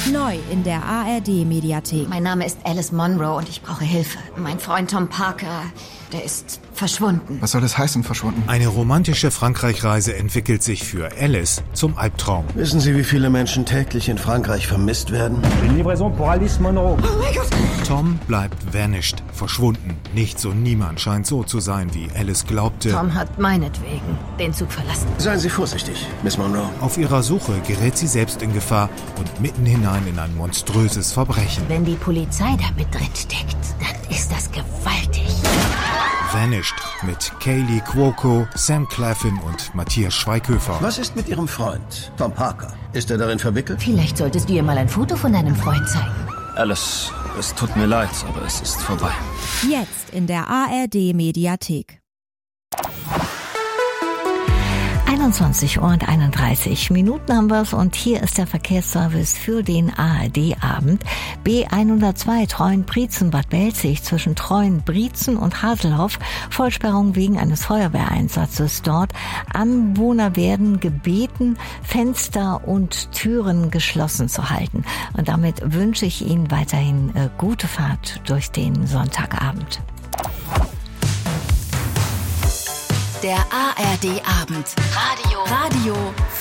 Neu in der ARD-Mediathek. Mein Name ist Alice Monroe und ich brauche Hilfe. Mein Freund Tom Parker, der ist verschwunden. Was soll das heißen, verschwunden? Eine romantische Frankreich-Reise entwickelt sich für Alice zum Albtraum. Wissen Sie, wie viele Menschen täglich in Frankreich vermisst werden? Une livraison pour Alice Monroe. Oh mein Gott! Tom bleibt vanished, verschwunden. Nichts und niemand scheint so zu sein, wie Alice glaubte. Tom hat meinetwegen den Zug verlassen. Seien Sie vorsichtig, Miss Monroe. Auf ihrer Suche gerät sie selbst in Gefahr und mitten hinein in ein monströses Verbrechen. Wenn die Polizei da mit drin steckt, dann ist das gewaltig. Vanished mit Kaylee Cuoco, Sam Claflin und Matthias Schweighöfer. Was ist mit Ihrem Freund, Tom Parker? Ist er darin verwickelt? Vielleicht solltest du ihr mal ein Foto von deinem Freund zeigen. Alice, es tut mir leid, aber es ist vorbei. Jetzt in der ARD-Mediathek. 21:31 haben wir es und hier ist der Verkehrsservice für den ARD-Abend. B102 Treuen-Brietzen Bad Belzig zwischen Treuen-Brietzen und Haselhoff. Vollsperrung wegen eines Feuerwehreinsatzes dort. Anwohner werden gebeten, Fenster und Türen geschlossen zu halten. Und damit wünsche ich Ihnen weiterhin gute Fahrt durch den Sonntagabend. Der ARD-Abend. Radio